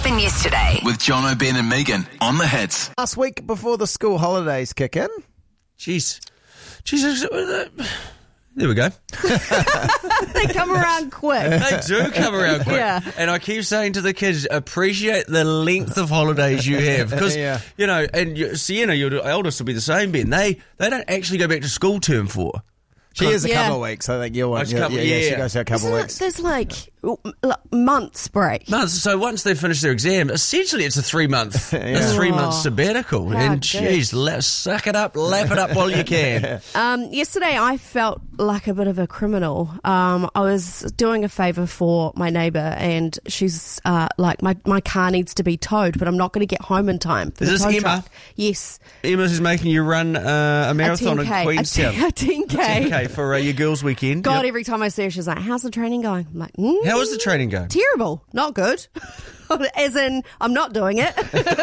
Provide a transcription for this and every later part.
happened yesterday. With John O'Ben and Megan on the hits. Last week before the school holidays kick in. Jeez. There we go. They come around quick. They do come around quick. Yeah. And I keep saying to the kids, appreciate the length of holidays you have. Because, you know, and Sienna, your eldest will be the same, Ben. They don't actually go back to school term 4. She is a couple of weeks. I think you're one. She goes for a couple of weeks. There's like months break. So once they finish their exam, essentially it's a 3-month sabbatical. And geez, suck it up, lap it up while you can. Yesterday I felt like a bit of a criminal. I was doing a favour for my neighbour, and she's like, my car needs to be towed, but I'm not going to get home in time for the tow truck. Yes. Emma's making you run a marathon in Queenstown. A 10K. For your girls' weekend. God, every time I see her, she's like, how's the training going? I'm like, How is the training going? Terrible. Not good. As in, I'm not doing it.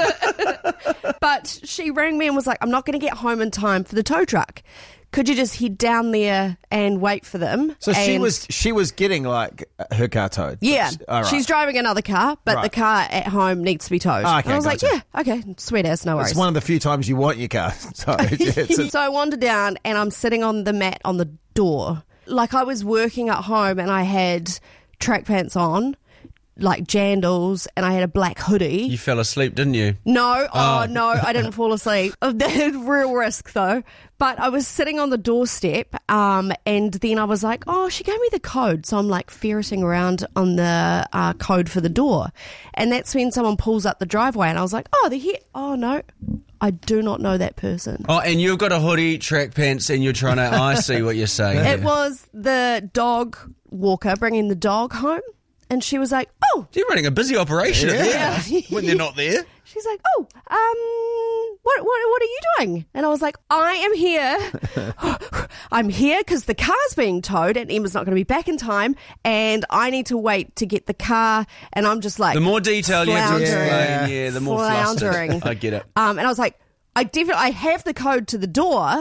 But she rang me and was like, I'm not going to get home in time for the tow truck. Could you just head down there and wait for them? So she was getting like her car towed. Yeah. All right. She's driving another car, but the car at home needs to be towed. Okay, and I was like, yeah, okay, sweet as, no worries. It's one of the few times you want your car towed. So I wandered down and I'm sitting on the mat on the door. Like I was working at home and I had track pants on, like jandals, and I had a black hoodie. You fell asleep, didn't you? No, no, I didn't fall asleep. Real risk though. But I was sitting on the doorstep, and then I was like, oh, she gave me the code. So I'm like ferreting around on the code for the door. And that's when someone pulls up the driveway, and I was like, oh, they're here. Oh, no, I do not know that person. Oh, and you've got a hoodie, track pants, and you're trying to, I see what you're saying. It was the dog walker bringing the dog home. And she was like, oh. You're running a busy operation when they're not there. She's like, oh, what are you doing? And I was like, I am here. I'm here because the car's being towed and Emma's not going to be back in time and I need to wait to get the car. And I'm just like, the more detail you have to explain, the more floundering. I get it. And I was like, I have the code to the door.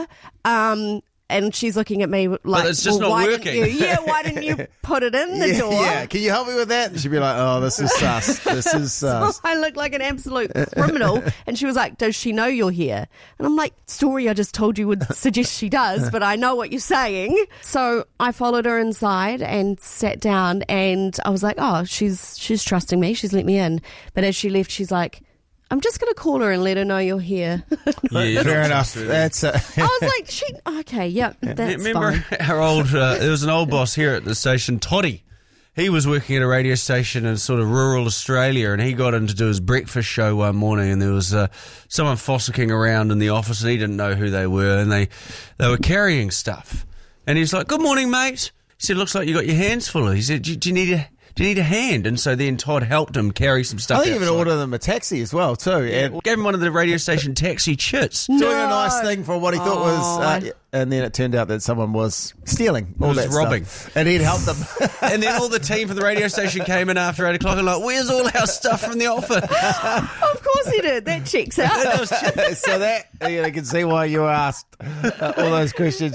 And she's looking at me like, but it's just not working. Why didn't you put it in the door? Yeah, can you help me with that? And she'd be like, oh, this is sus. This is sus. So I look like an absolute criminal. And she was like, does she know you're here? And I'm like, story I just told you would suggest she does, but I know what you're saying. So I followed her inside and sat down and I was like, oh, she's trusting me. She's let me in. But as she left, she's like, I'm just going to call her and let her know you're here. Yeah, fair enough. That's I was like, okay, yeah, that's remember fine. Our old, there was an old boss here at the station, Toddy. He was working at a radio station in sort of rural Australia, and he got in to do his breakfast show one morning, and there was someone fossicking around in the office, and he didn't know who they were, and they were carrying stuff. And he's like, good morning, mate. He said, looks like you got your hands full. He said, do you need a hand? And so then Todd helped him carry some stuff. I think even ordered them a taxi as well too. Yeah, gave him one of the radio station taxi chits. Doing a nice thing for what he thought was, and then it turned out that someone was stealing all that robbing stuff. And he'd helped them. And then all the team from the radio station came in after 8 o'clock and like, where's all our stuff from the office? Of course he did. That checks out. So that, you can see why you asked all those questions.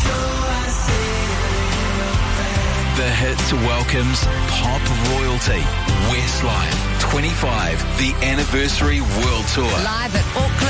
The Hits welcomes pop royalty Westlife 25, the anniversary world tour. Live at Auckland